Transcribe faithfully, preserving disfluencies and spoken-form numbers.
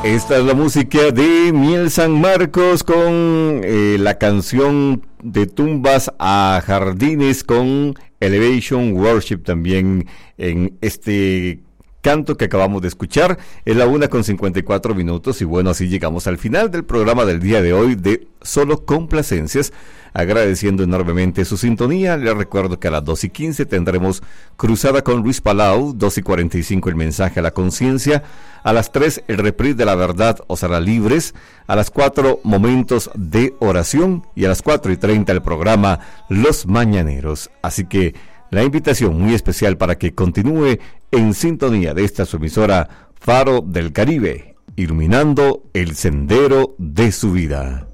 Esta es la música de Miel San Marcos con eh, la canción de Tumbas a Jardines con Elevation Worship también en este canto que acabamos de escuchar. Es la una con cincuenta y cuatro minutos y bueno, así llegamos al final del programa del día de hoy de Solo Complacencias, agradeciendo enormemente su sintonía. Les recuerdo que a las dos y quince tendremos Cruzada con Luis Palau, dos y cuarenta y cinco el mensaje a la conciencia, a las tres el reprise de la verdad os hará libres, a las cuatro momentos de oración y a las cuatro y treinta el programa Los Mañaneros. Así que la invitación muy especial para que continúe en sintonía de esta su emisora Faro del Caribe, iluminando el sendero de su vida.